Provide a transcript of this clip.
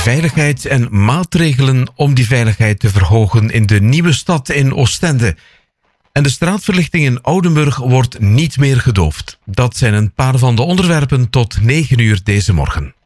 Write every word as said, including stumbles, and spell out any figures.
veiligheid en maatregelen om die veiligheid te verhogen in de nieuwe stad in Oostende. En de straatverlichting in Oudenburg wordt niet meer gedoofd. Dat zijn een paar van de onderwerpen tot negen uur deze morgen.